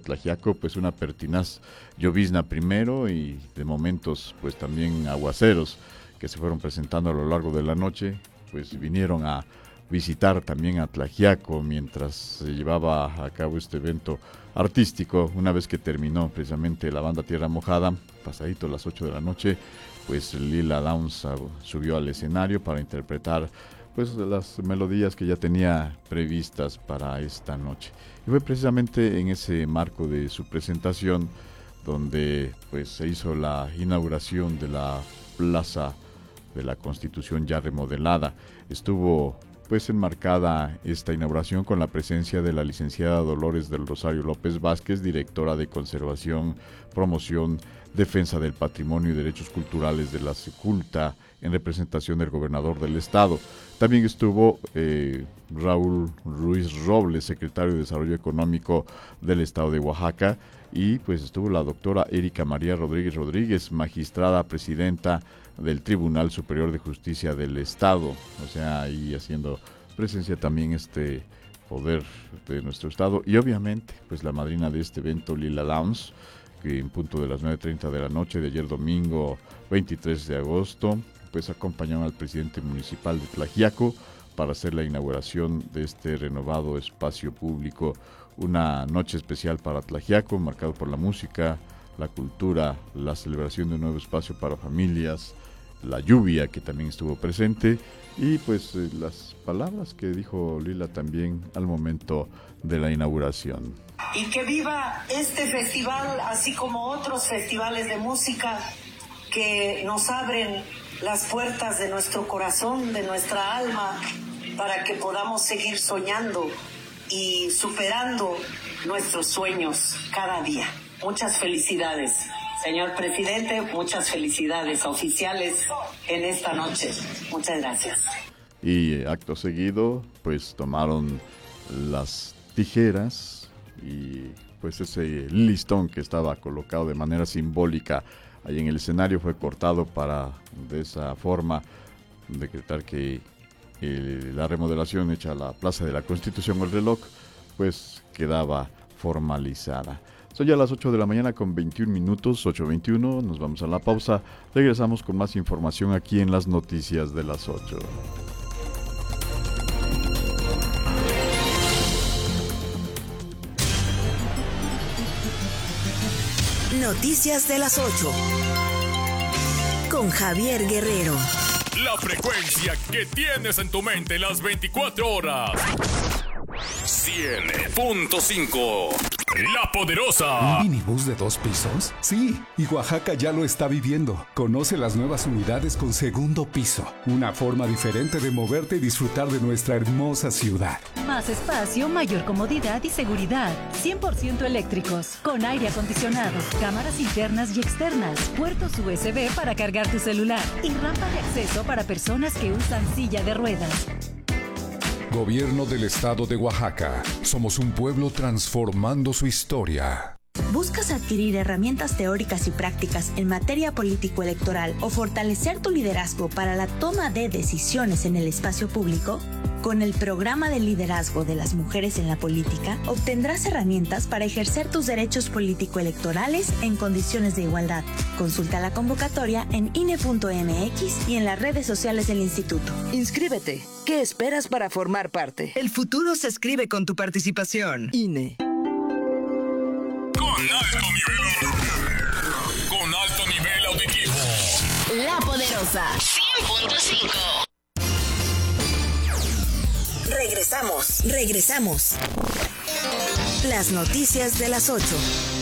Tlaxiaco, pues una pertinaz llovizna primero y de momentos pues también aguaceros que se fueron presentando a lo largo de la noche, pues vinieron a visitar también a Tlaxiaco mientras se llevaba a cabo este evento artístico. Una vez que terminó precisamente la banda Tierra Mojada, pasadito a las 8 de la noche, pues Lila Downs subió al escenario para interpretar pues las melodías que ya tenía previstas para esta noche. Y fue precisamente en ese marco de su presentación donde pues se hizo la inauguración de la Plaza de la Constitución ya remodelada. Estuvo pues enmarcada esta inauguración con la presencia de la licenciada Dolores del Rosario López Vázquez, directora de Conservación, Promoción, Defensa del Patrimonio y Derechos Culturales de la SECULTA, en representación del gobernador del estado. También estuvo Raúl Ruiz Robles, secretario de Desarrollo Económico del estado de Oaxaca, y pues estuvo la doctora Erika María Rodríguez Rodríguez, magistrada presidenta del Tribunal Superior de Justicia del Estado, o sea, ahí haciendo presencia también este poder de nuestro estado, y obviamente pues la madrina de este evento, Lila Downs, que en punto de las 9:30 de la noche de ayer domingo 23 de agosto, pues acompañaron al presidente municipal de Tlaxiaco para hacer la inauguración de este renovado espacio público, una noche especial para Tlaxiaco, marcado por la música, la cultura, la celebración de un nuevo espacio para familias, la lluvia que también estuvo presente y pues las palabras que dijo Lila también al momento de la inauguración. Y que viva este festival, así como otros festivales de música que nos abren las puertas de nuestro corazón, de nuestra alma, para que podamos seguir soñando y superando nuestros sueños cada día. Muchas felicidades, señor presidente, muchas felicidades oficiales en esta noche. Muchas gracias. Y acto seguido, pues tomaron las tijeras y pues ese listón que estaba colocado de manera simbólica ahí en el escenario fue cortado para de esa forma decretar que la remodelación hecha a la Plaza de la Constitución o el reloj pues quedaba formalizada. Son ya las 8 de la mañana con 21 minutos, 8:21, nos vamos a la pausa, regresamos con más información aquí en las noticias de las 8. Noticias de las 8 con Javier Guerrero. La frecuencia que tienes en tu mente las 24 horas. 100.5. La Poderosa. ¿Un minibús de 2 pisos? Sí, y Oaxaca ya lo está viviendo. Conoce las nuevas unidades con segundo piso. Una forma diferente de moverte y disfrutar de nuestra hermosa ciudad. Más espacio, mayor comodidad y seguridad. 100% eléctricos, con aire acondicionado, cámaras internas y externas, puertos USB para cargar tu celular y rampa de acceso para personas que usan silla de ruedas. Gobierno del Estado de Oaxaca. Somos un pueblo transformando su historia. ¿Buscas adquirir herramientas teóricas y prácticas en materia político-electoral o fortalecer tu liderazgo para la toma de decisiones en el espacio público? Con el programa de liderazgo de las mujeres en la política, obtendrás herramientas para ejercer tus derechos político-electorales en condiciones de igualdad. Consulta la convocatoria en INE.mx y en las redes sociales del instituto. Inscríbete. ¿Qué esperas para formar parte? El futuro se escribe con tu participación. INE. Con alto nivel auditivo. La Poderosa 100.5. Regresamos. Las noticias de las 8.